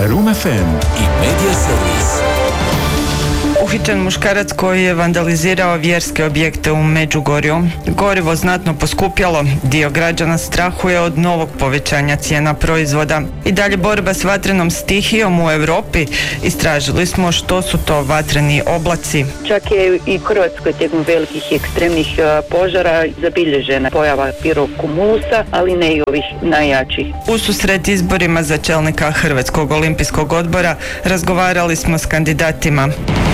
Room FM i Media Servis. Uhićen muškarac koji je vandalizirao vjerske objekte u Međugorju. Gorivo znatno poskupjelo, dio građana strahuje od novog povećanja cijena proizvoda. I dalje borba s vatrenom stihijom u Europi. Istražili smo što su to vatreni oblaci. Čak je i u Hrvatskoj tijekom velikih i ekstremnih požara zabilježena pojava pirokumusa, ali ne i ovih najjačih. Ususret izborima za čelnika Hrvatskog olimpijskog odbora razgovarali smo s kandidatima.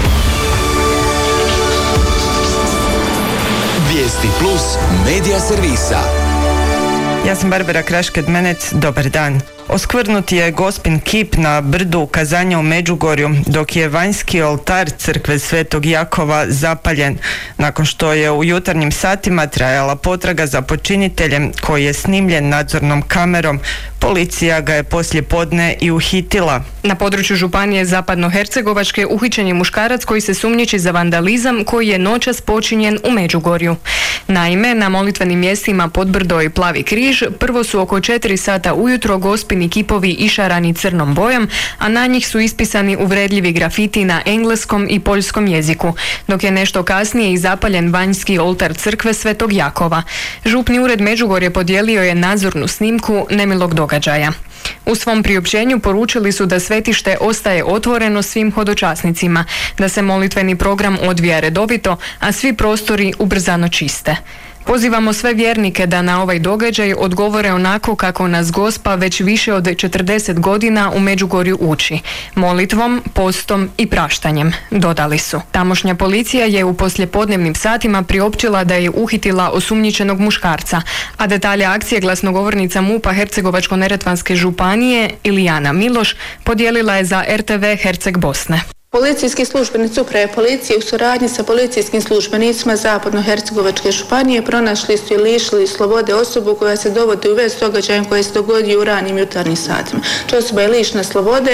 Vijesti plus Media Servisa. Ja sam Barbara Krašked-Menec, dobar dan. Oskvrnut je Gospin kip na brdu Kazanja u Međugorju, dok je vanjski oltar crkve Svetog Jakova zapaljen. Nakon što je u jutarnjim satima trajala potraga za počiniteljem koji je snimljen nadzornom kamerom, policija ga je poslije podne i uhitila. Na području županije Zapadno-Hercegovačke uhićen je muškarac koji se sumnjiči za vandalizam koji je noćas počinjen u Međugorju. Naime, na molitvenim mjestima Podbrdo i Plavi križ prvo su oko 4 sata ujutro Gospini kipovi išarani crnom bojom, a na njih su ispisani uvredljivi grafiti na engleskom i poljskom jeziku, dok je nešto kasnije i zapaljen vanjski oltar crkve Svetog Jakova. Župni ured Međugorje podijelio je nadzornu snimku nemilog događaja. U svom priopćenju poručili su da svetište ostaje otvoreno svim hodočasnicima, da se molitveni program odvija redovito, a svi prostori ubrzano čiste. Pozivamo sve vjernike da na ovaj događaj odgovore onako kako nas Gospa već više od 40 godina u Međugorju uči, molitvom, postom i praštanjem, dodali su. Tamošnja policija je u poslijepodnevnim satima priopćila da je uhitila osumnjičenog muškarca, a detalje akcije glasnogovornica MUP-a Hercegovačko-neretvanske županije Ilijana Miloš podijelila je za RTV Herceg Bosne. Policijski službenici uprave policije u suradnji sa policijskim službenicima Zapadno-Hercegovačke županije pronašli su i lišili slobode osobu koja se dovodi u vez s događajem koji se dogodio u ranim jutarnjim satima. To osoba je lišena slobode,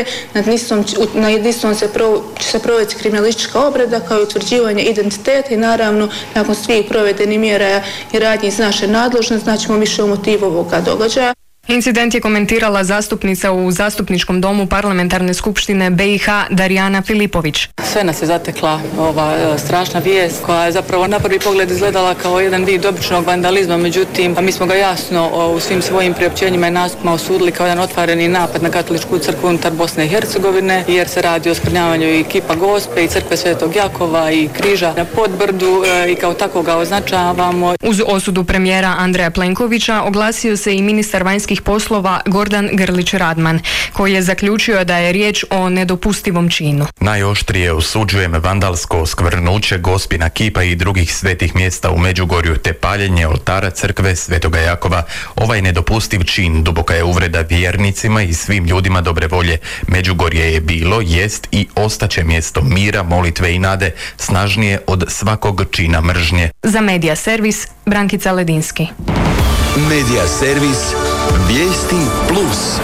nad istom će se provesti kriminalistička obrada kao i utvrđivanje identiteta i naravno nakon svih provedenih mjera i radnji iz naše nadležnosti znaćemo više o motivu ovoga događaja. Incident je komentirala zastupnica u Zastupničkom domu Parlamentarne skupštine BiH Darijana Filipović. Sve nas je zatekla ova strašna vijest koja je zapravo na prvi pogled izgledala kao jedan vid običnog vandalizma, međutim mi smo ga jasno u svim svojim priopćenjima i nastupima osudili kao jedan otvoreni napad na katoličku crkvu unutar Bosne i Hercegovine, jer se radi o oskvrnjavanju i kipa Gospe i crkve Svetog Jakova i križa na Podbrdu i kao tako ga označavamo. Uz osudu premijera Andreja Plenkovića oglasio se i ministar vanjskih poslova Gordan Grlić-Radman, koji je zaključio da je riječ o nedopustivom činu. Najoštrije osuđujem vandalsko oskvrnuće Gospina kipa i drugih svetih mjesta u Međugorju te paljenje oltara crkve Svetoga Jakova. Ovaj nedopustiv čin duboka je uvreda vjernicima i svim ljudima dobre volje. Međugorje je bilo, jest i ostaće mjesto mira, molitve i nade, snažnije od svakog čina mržnje. Za Media Servis, Brankica Ledinski. Media Servis. Vijesti plus.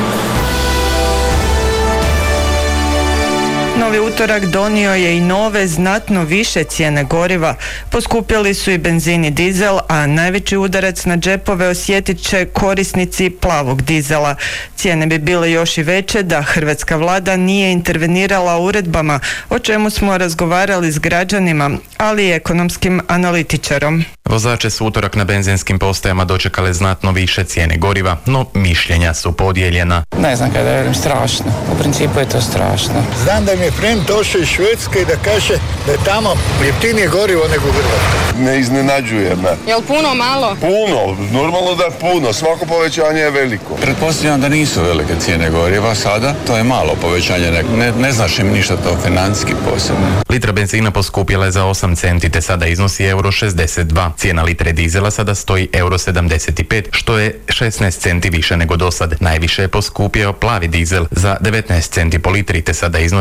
Novi utorak donio je i nove, znatno više cijene goriva. Poskupjeli su i benzin i dizel, a najveći udarac na džepove osjetit će korisnici plavog dizela. Cijene bi bile još i veće da hrvatska vlada nije intervenirala uredbama, o čemu smo razgovarali s građanima, ali i ekonomskim analitičarom. Vozače su utorak na benzinskim postajama dočekale znatno više cijene goriva, no mišljenja su podijeljena. Ne znam kada je strašno, u principu je to strašno. Znam da mi je friend došao iz Švedske i da kaže da je tamo jeftinije gorivo nego u Hrvatskoj. Ne iznenađuje me. Jel puno, malo? Puno, normalno da je puno, svako povećanje je veliko. Pretpostavljam da nisu velike cijene goriva sada, to je malo povećanje, ne znaš im ništa to financijski posebno. Litra benzina poskupila je za 8 centi te sada iznosi €62. Cijena litre dizela sada stoji €75, što je 16 centi više nego dosad. Najviše je poskupio plavi dizel za 19 centi po litri te sada iznosi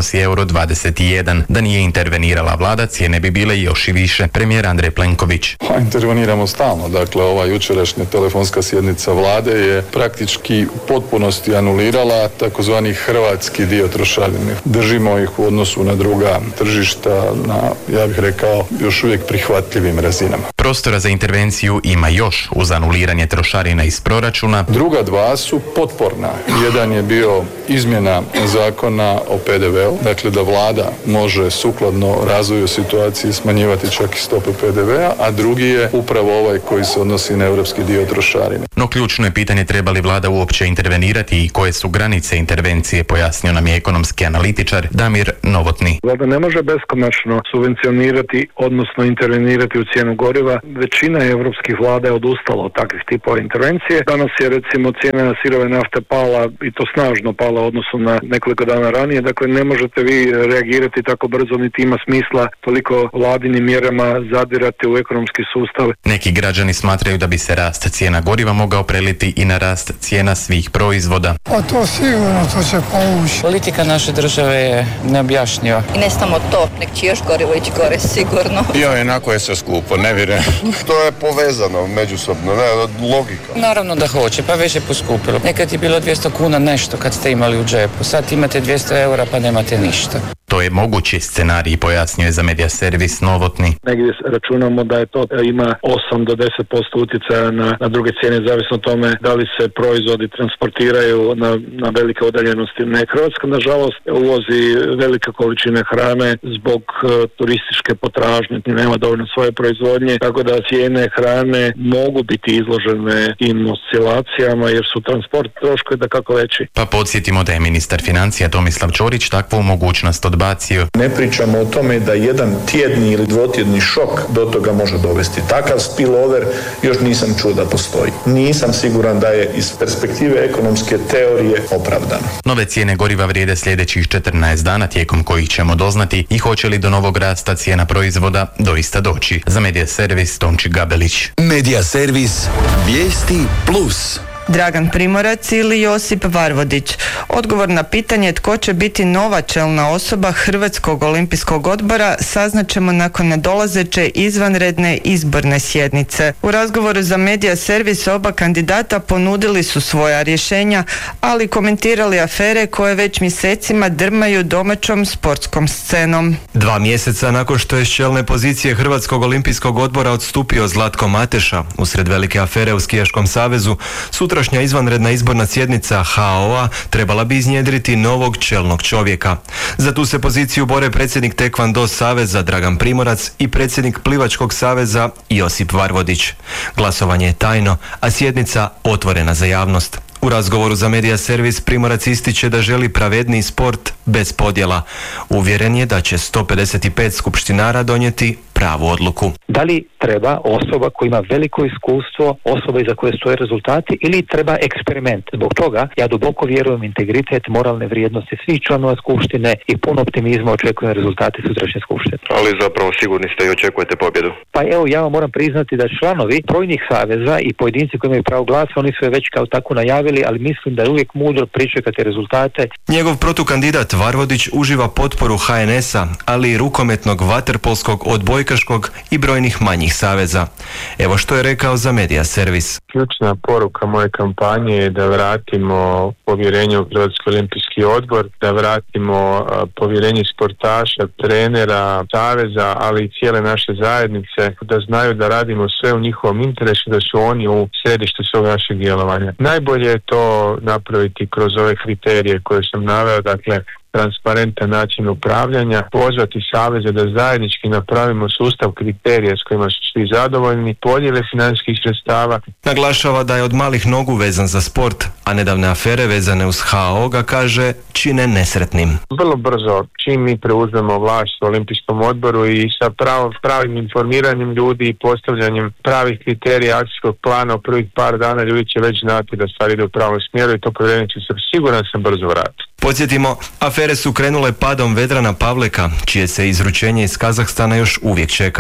-21. Da nije intervenirala vlada, cijene bi bile još i više. Premijer Andrej Plenković. Interveniramo stalno. Dakle, ova jučerašnja telefonska sjednica vlade je praktički u potpunosti anulirala takozvani hrvatski dio trošarine. Držimo ih u odnosu na druga tržišta na, ja bih rekao, još uvijek prihvatljivim razinama. Prostora za intervenciju ima još uz anuliranje trošarina iz proračuna. Druga dva su potporna. Jedan je bio izmjena zakona o PDV-u, dakle da vlada može sukladno razvoju situacije smanjivati čak i stope PDV-a, a drugi je upravo ovaj koji se odnosi na europski dio trošarine. No ključno je pitanje treba li vlada uopće intervenirati i koje su granice intervencije, pojasnio nam je ekonomski analitičar Damir Novotni. Vlada ne može beskonačno subvencionirati, odnosno intervenirati u cijenu goriva. Većina europskih vlada je odustala od takvih tipova intervencije. Danas je recimo cijena sirove nafte pala i to snažno pala u odnosu na nekoliko dana ranije. Dakle, ne možete vi reagirati tako brzo, niti ima smisla toliko vladinim mjerama zadirati u ekonomski sustav. Neki građani smatraju da bi se rast cijena goriva mogao preliti i na rast cijena svih proizvoda. Pa to sigurno, to će povući. Politika naše države je neobjašnjiva. I ne samo to, nek će još gorivo ići gore, sigurno. Jednako je sve skupo, ne vjerujem. To je povezano međusobno, ne, logika. Naravno da hoće, pa već je poskupilo. Nekad je bilo 200 kuna nešto kad ste imali u džepu, sad imate 200 eura pa nemate ništa. To je mogući scenarij, pojasnio je za Media Servis Novotni. Negdje računamo da je to ima 8 do 10% utjecaja na druge cijene, zavisno o tome da li se proizvodi transportiraju na velike udaljenosti. Hrvatska, nažalost, uvozi velike količine hrane zbog turističke potražnje, nema dovoljno svoje proizvodnje, tako da cijene hrane mogu biti izložene tim oscilacijama jer su transport troškovi da kako veći. Pa podsjetimo da je ministar financija Tomislav Ćorić takvu mogućnost odbacio. Ne pričamo o tome da jedan tjedni ili dvotjedni šok do toga može dovesti. Takav spillover još nisam čuo da postoji. Nisam siguran da je iz perspektive ekonomske teorije opravdano. Nove cijene goriva vrijede sljedećih 14 dana tijekom kojih ćemo doznati i hoće li do novog rasta cijena proizvoda doista doći. Za Media Servis Tonči Gabelić. Media Servis Vijesti Plus. Dragan Primorac ili Josip Varvodić. Odgovor na pitanje tko će biti nova čelna osoba Hrvatskog olimpijskog odbora saznaćemo nakon nadolazeće izvanredne izborne sjednice. U razgovoru za Media Servis oba kandidata ponudili su svoja rješenja, ali komentirali afere koje već mjesecima drmaju domaćom sportskom scenom. 2 mjeseca nakon što je s čelne pozicije Hrvatskog olimpijskog odbora odstupio Zlatko Mateša usred velike afere u Skijaškom savezu, sutrašnja izvanredna izborna sjednica HOA trebala bi iznjedriti novog čelnog čovjeka. Za tu se poziciju bore predsjednik Tekvando saveza Dragan Primorac i predsjednik Plivačkog saveza Josip Varvodić. Glasovanje je tajno, a sjednica otvorena za javnost. U razgovoru za Media Servis Primorac ističe da želi pravedniji sport bez podjela. Uvjeren je da će 155 skupštinara donijeti pravu odluku. Da li treba osoba koja ima veliko iskustvo, osoba iza koje stoje rezultati, ili treba eksperiment? Zbog toga ja duboko vjerujem integritet, moralne vrijednosti svih članova skupštine i puno optimizma očekujem rezultate sutrašnje skupštine. Ali zapravo sigurni ste i očekujete pobjedu? Pa evo, ja vam moram priznati da članovi brojnih saveza i pojedinci koji imaju pravo glasa, oni su je već kao tako najavili, ali mislim da je uvijek mudro pričekati rezultate. Njegov protukandidat Varvodić uživa potporu HNS-a, ali i rukometnog, vaterpolskog, odbojkaškog i brojnih manjih saveza. Evo što je rekao za Media Servis. Ključna poruka moje kampanje je da vratimo povjerenje u Hrvatski olimpijski odbor, da vratimo povjerenje sportaša, trenera, saveza, ali i cijele naše zajednice, da znaju da radimo sve u njihovom interesu, da su oni u središtu svog našeg djelovanja. Najbolje je to napraviti kroz ove kriterije koje sam naveo, dakle transparentan način upravljanja, pozvati saveze da zajednički napravimo sustav kriterija s kojima su svi zadovoljni, podjele financijskih sredstava. Naglašava da je od malih nogu vezan za sport, a nedavne afere vezane uz HO ga, kaže, čine nesretnim. Vrlo brzo, čim mi preuzmemo vlast u Olimpijskom odboru i sa pravim informiranjem ljudi i postavljanjem pravih kriterija akcijskog plana u prvih par dana, ljudi će već znati da stvari ide u pravom smjeru i to povjerenje će se, siguran sam, brzo vratiti. Podsjetimo, afere su krenule padom Vedrana Pavleka, čije se izručenje iz Kazahstana još uvijek čeka.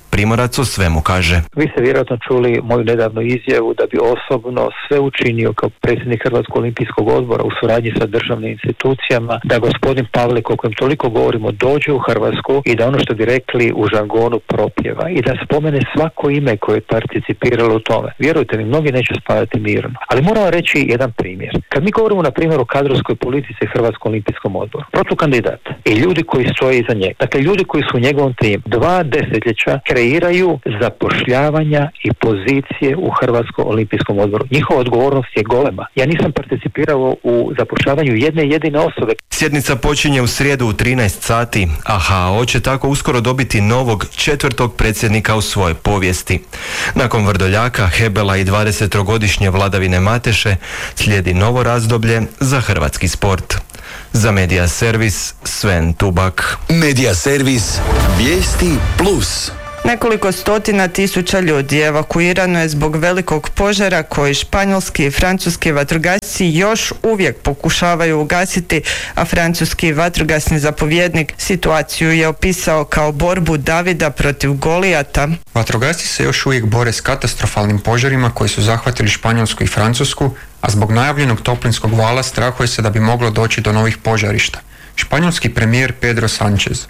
Primorac o svemu kaže. Vi ste vjerojatno čuli moju nedavnu izjavu da bi osobno sve učinio kao predsjednik Hrvatskog olimpijskog odbora u suradnji sa državnim institucijama da gospodin Pavlik, o kojem toliko govorimo, dođe u Hrvatsku i da ono što bi rekli u žargonu propjeva i da spomene svako ime koje je participiralo u tome. Vjerujte mi, mnogi neće spavati mirno. Ali moram vam reći jedan primjer. Kad mi govorimo na primjer o kadrovskoj politici Hrvatskom olimpijskom odboru, protukandidat i ljudi koji stoje iza njega, dakle ljudi koji su u njegovom timu 2 desetljeća kreiraju zapošljavanja i pozicije u Hrvatskom olimpijskom odboru. Njihova odgovornost je golema. Ja nisam participirao u zapošljavanju jedne jedine osobe. Sjednica počinje u srijedu u 13 sati, a HAO će tako uskoro dobiti novog 4. predsjednika u svojoj povijesti. Nakon Vrdoljaka, Hebela i 20-godišnje vladavine Mateše slijedi novo razdoblje za hrvatski sport. Za Medija Servis, Sven Tubak. Medija Servis, vijesti plus. Nekoliko stotina tisuća ljudi evakuirano je zbog velikog požara koji španjolski i francuski vatrogasci još uvijek pokušavaju ugasiti, a francuski vatrogasni zapovjednik situaciju je opisao kao borbu Davida protiv Golijata. Vatrogasci se još uvijek bore s katastrofalnim požarima koji su zahvatili Španjolsku i Francusku, a zbog najavljenog toplinskog vala strahuje se da bi moglo doći do novih požarišta. Španjolski premijer Pedro Sánchez.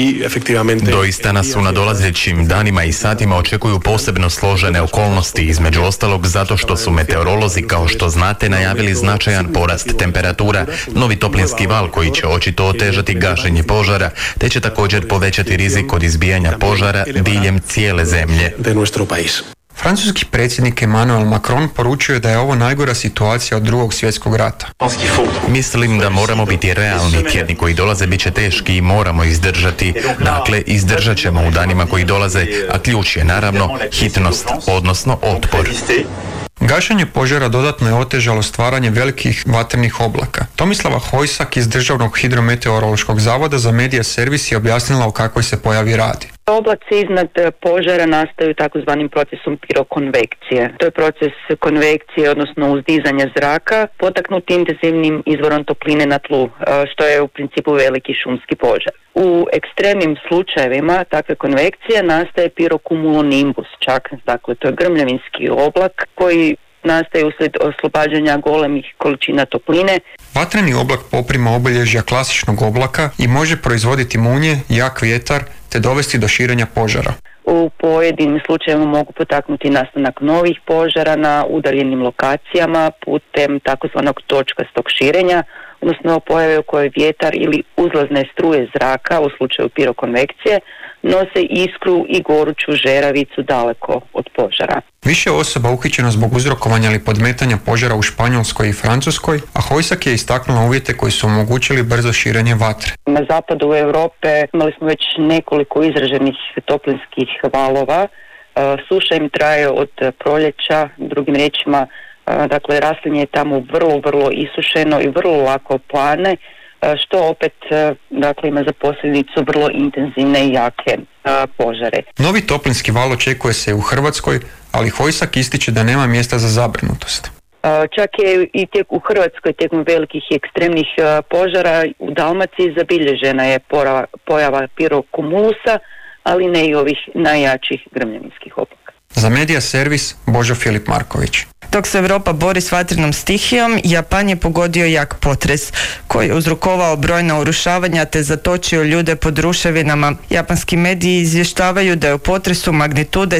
Doista nas u nadolazećim danima i satima očekuju posebno složene okolnosti, između ostalog zato što su meteorolozi, kao što znate, najavili značajan porast temperatura, novi toplinski val koji će očito otežati gašenje požara, te će također povećati rizik od izbijanja požara diljem cijele zemlje. Francuski predsjednik Emmanuel Macron poručio je da je ovo najgora situacija od Drugog svjetskog rata. Mislim da moramo biti realni, tjedni koji dolaze bit će teški i moramo izdržati. Dakle, izdržat ćemo u danima koji dolaze, a ključ je naravno hitnost, odnosno otpor. Gašenje požara dodatno je otežalo stvaranje velikih vatrenih oblaka. Tomislava Hojsak iz Državnog hidrometeorološkog zavoda za Medija Servis je objasnila o kakvoj se pojavi radi. Oblaci iznad požara nastaju takozvanim procesom pirokonvekcije. To je proces konvekcije, odnosno uzdizanja zraka, potaknuti intenzivnim izvorom topline na tlu, što je u principu veliki šumski požar. U ekstremnim slučajevima takve konvekcije nastaje pirocumulonimbus čak, dakle to je grmljavinski oblak koji nastaje uslijed oslobađanja golemih količina topline. Vatreni oblak poprima obilježja klasičnog oblaka i može proizvoditi munje, jak vjetar te dovesti do širenja požara. U pojedinim slučajevima mogu potaknuti nastanak novih požara na udaljenim lokacijama putem takozvanog točkastog širenja, odnosno pojave u kojoj vjetar ili uzlazne struje zraka u slučaju pirokonvekcije nose iskru i goruću žeravicu daleko od požara. Više osoba uhićeno zbog uzrokovanja ili podmetanja požara u Španjolskoj i Francuskoj, a Hojsak je istaknula uvjete koji su omogućili brzo širenje vatre. Na zapadu Europe imali smo već nekoliko izraženih toplinskih valova. Suša im traje od proljeća, drugim riječima, dakle raslinje je tamo vrlo isušeno i vrlo lako plane, što opet dakle ima za posljedicu vrlo intenzivne i jake požare. Novi toplinski val očekuje se u Hrvatskoj, ali Hojsak ističe da nema mjesta za zabrinutost. Čak je i u Hrvatskoj tijekom velikih i ekstremnih požara u Dalmaciji zabilježena je pojava pirocumulusa, ali ne i ovih najjačih grmljavinskih oblaka. Za Medija Servis, Božo Filip Marković. Dok se Europa bori s vatrenom stihijom, Japan je pogodio jak potres koji je uzrokovao brojna urušavanja te zatočio ljude pod ruševinama. Japanski mediji izvještavaju da je u potresu magnitude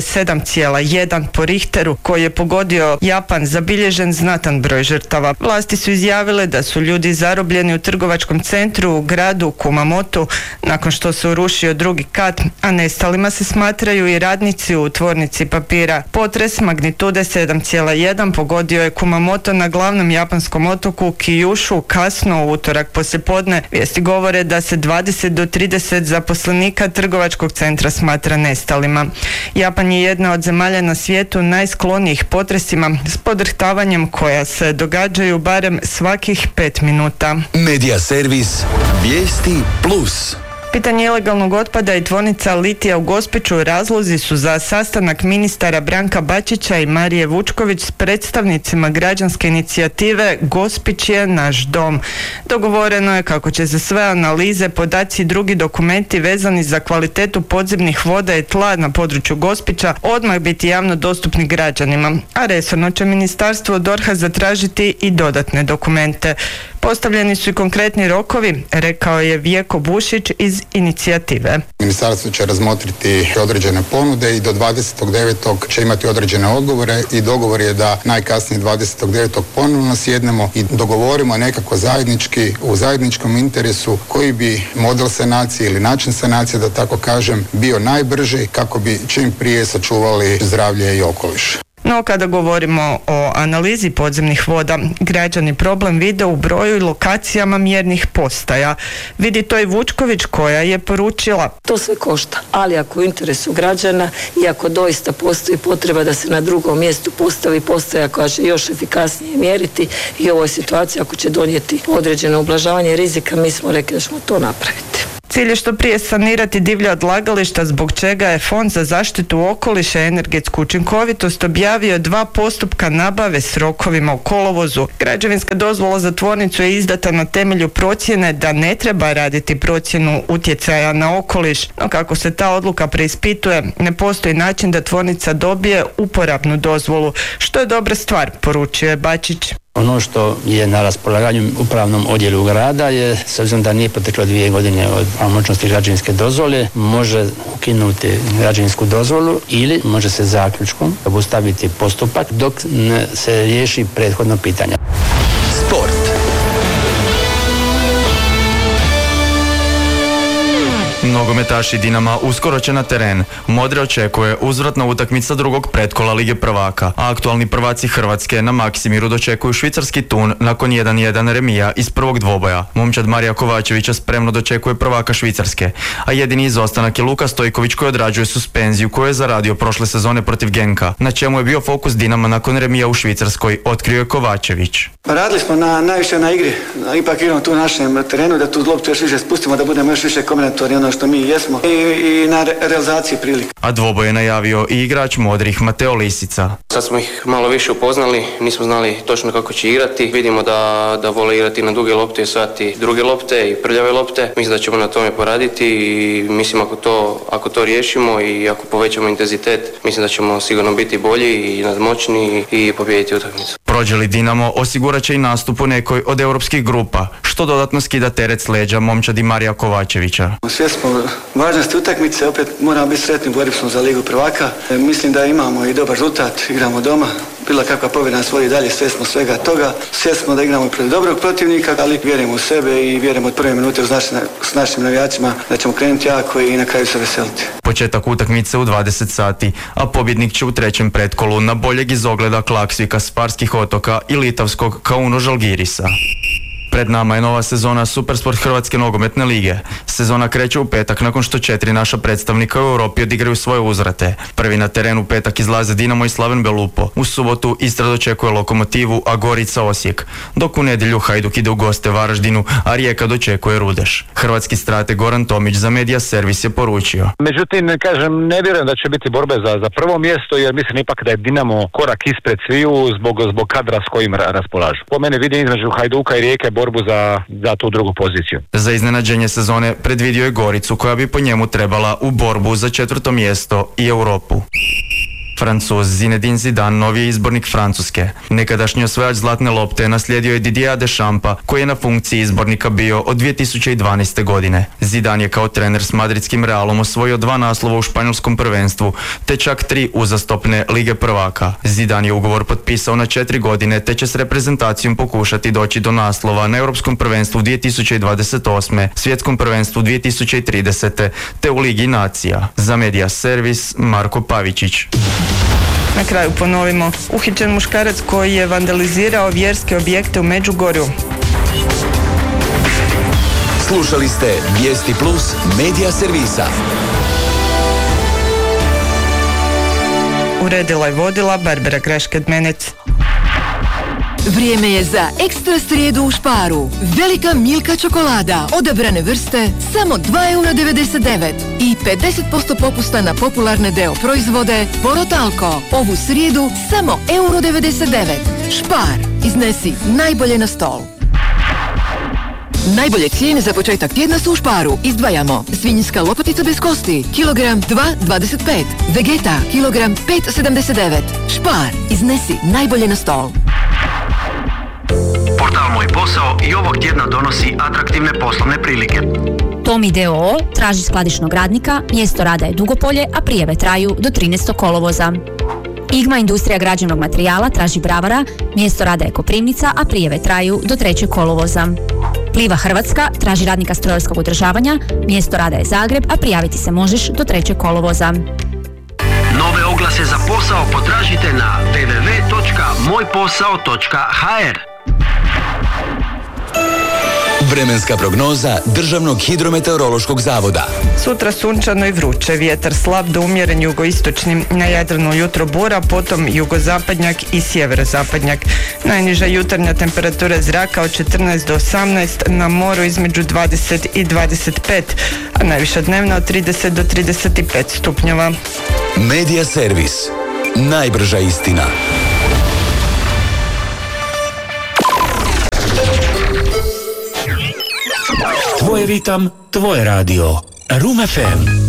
7,1 po Richteru koji je pogodio Japan zabilježen znatan broj žrtava. Vlasti su izjavile da su ljudi zarobljeni u trgovačkom centru u gradu Kumamotu nakon što se urušio drugi kat, a nestalima se smatraju i radnici u tvornici papira. Potres magnitude 7,1 pogodio je Kumamoto na glavnom japanskom otoku Kyushu kasno u utorak poslijepodne. Vijesti govore da se 20 do 30 zaposlenika trgovačkog centra smatra nestalima. Japan je jedna od zemalja na svijetu najsklonijih potresima s podrhtavanjem koja se događaju barem svakih 5 minuta. Medija Servis, vijesti plus. Pitanje ilegalnog otpada i tvornica litija u Gospiću razlozi su za sastanak ministara Branka Bačića i Marije Vučković s predstavnicima građanske inicijative Gospić je naš dom. Dogovoreno je kako će za sve analize, podaci i drugi dokumenti vezani za kvalitetu podzemnih voda i tla na području Gospića odmah biti javno dostupni građanima, a resorno će ministarstvo od DORH-a zatražiti i dodatne dokumente. Postavljeni su i konkretni rokovi, rekao je Vjeko Bušić iz inicijative. Ministarstvo će razmotriti određene ponude i do 29. će imati određene odgovore i dogovor je da najkasnije 29. ponovno sjednemo i dogovorimo nekako zajednički, u zajedničkom interesu koji bi model sanacije ili način sanacije, da tako kažem, bio najbrži kako bi čim prije sačuvali zdravlje i okoliš. No, kada govorimo o analizi podzemnih voda, građani problem vide u broju i lokacijama mjernih postaja. Vidi to i Vučković koja je poručila: to sve košta, ali ako u interesu građana i ako doista postoji potreba da se na drugom mjestu postavi postaja koja će još efikasnije mjeriti i u ovoj situaciji ako će donijeti određeno ublažavanje rizika, mi smo rekli da ćemo to napraviti. Cilj je što prije sanirati divlja odlagališta, zbog čega je Fond za zaštitu okoliša i energetsku učinkovitost objavio 2 postupka nabave s rokovima u kolovozu. Građevinska dozvola za tvornicu je izdata na temelju procjene da ne treba raditi procjenu utjecaja na okoliš, no kako se ta odluka preispituje, ne postoji način da tvornica dobije uporabnu dozvolu, što je dobra stvar, poručio je Bačić. Ono što je na raspolaganju upravnom odjelu grada je, s obzirom da nije proteklo 2 godine od pravomoćnosti građevinske dozvole, može ukinuti građevinsku dozvolu ili može se zaključkom obustaviti postupak dok se riješi prethodno pitanje. Sport. Nogometaši Dinama uskoro će na teren. Modre očekuje uzvratna utakmica drugog pretkola Lige prvaka, a aktualni prvaci Hrvatske na Maksimiru dočekuju švicarski Thun nakon 1-1 remija iz prvog dvoboja. Momčad Marija Kovačevića spremno dočekuje prvaka Švicarske, a jedini izostanak je Luka Stojković koji odrađuje suspenziju koju je zaradio prošle sezone protiv Genka, na čemu je bio fokus Dinama nakon remija u Švicarskoj, otkrio je Kovačević. Radili smo najviše na igri, ipak igramo tu na našem terenu, da tu loptu još više spustimo, da budemo još više kombinatorni, ono što mi jesmo, i na realizaciji prilika. A dvoboj je najavio i igrač modrih Mateo Lisica. Sad smo ih malo više upoznali, nismo znali točno kako će igrati. Vidimo da vole igrati na duge lopte i osvajati druge lopte i prljave lopte. Mislim da ćemo na tome poraditi i mislim ako to riješimo i ako povećamo intenzitet, mislim da ćemo sigurno biti bolji i nadmoćni i pobijediti utakmicu. Prođe li Dinamo, osigurat će i nastup u nekoj od europskih grupa, što dodatno skida teret s leđa momčadi Marija Kovačevića. Svjesno važnosti utakmice, opet moramo biti sretni, borili smo za Ligu prvaka. Mislim da imamo i dobar rezultat, igramo doma. Bila kakva pobjeda nas vodi dalje, svjesno svega toga. Svjesno da igramo protiv dobrog protivnika, ali vjerujemo u sebe i vjerujemo od prve minute s našim navijačima da ćemo krenuti jako i na kraju se veseliti. Početak utakmice u 20 sati, a pobjednik će u trećem pretkolu na boljeg izogleda Klaksvika s Farskih otoka i litavskog Kauno Žalgirisa. Pred nama je nova sezona Supersport Hrvatske nogometne lige. Sezona kreće u petak nakon što 4 naša predstavnika u Europi odigraju svoje uzvrate. Prvi na terenu u petak izlaze Dinamo i Slaven Belupo. U subotu Istra dočekuje Lokomotivu, a Gorica Osijek. Dok u nedjelju Hajduk ide u goste Varaždinu, a Rijeka dočekuje Rudeš. Hrvatski strateg Goran Tomić za Media Servis je poručio: međutim, kažem, ne vjerujem da će biti borbe za prvo mjesto, jer mislim ipak da je Dinamo korak ispred sviju zbog kadra s kojim raspolažu. Po mene vidim između Hajduka i Rijeke borbu za tu drugu poziciju. Za iznenađenje sezone predvidio je Goricu, koja bi po njemu trebala u borbu za 4. mjesto i Europu. Francuz Zinedine Zidane novi je izbornik Francuske. Nekadašnji osvajač zlatne lopte naslijedio je Didiera Deschampa, koji je na funkciji izbornika bio od 2012. godine. Zidane je kao trener s madridskim Realom osvojio 2 naslova u španjolskom prvenstvu, te čak 3 uzastopne Lige prvaka. Zidane je ugovor potpisao na 4 godine, te će s reprezentacijom pokušati doći do naslova na Europskom prvenstvu 2028. Svjetskom prvenstvu 2030. te u Ligi nacija. Za Media Servis Marko Pavičić. Na kraju ponovimo, uhićen muškarac koji je vandalizirao vjerske objekte u Međugorju. Slušali ste Vijesti Plus Media Servisa. Uredila i vodila Barbara Grašked-Menec. Vrijeme je za ekstra srijedu u Sparu. Velika Milka čokolada, odabrane vrste, samo 2,99 € i 50% popusta na popularne deo proizvode Porotalko. Ovu srijedu samo 1,99 €. Spar, iznesi najbolje na stol. Najbolje cijene za početak tjedna su u Sparu. Izdvajamo svinjska lopatica bez kosti, kilogram 2,25, Vegeta, kilogram 5,79. Spar, iznesi najbolje na stol. Portal Moj posao i ovog tjedna donosi atraktivne poslovne prilike. Tomi D.O.O. traži skladišnog radnika, mjesto rada je Dugopolje, a prijave traju do 13. kolovoza. Igma industrija građevnog materijala traži bravara, mjesto rada je Koprivnica, a prijave traju do 3. kolovoza. Pliva Hrvatska traži radnika strojarskog održavanja, mjesto rada je Zagreb, a prijaviti se možeš do 3. kolovoza. Nove oglase za posao potražite na www.mojposao.hr. Vremenska prognoza Državnog hidrometeorološkog zavoda. Sutra sunčano i vruće, vjetar slab do umjeren jugoistočni, na Jadranu jutro bura, potom jugozapadnjak i sjeverozapadnjak. Najniža jutarnja temperatura zraka od 14 do 18, na moru između 20 i 25, a najviša dnevna od 30 do 35 stupnjeva. Medija servis. Najbrža istina. Tvoj ritam, tvoj radio. Room FM.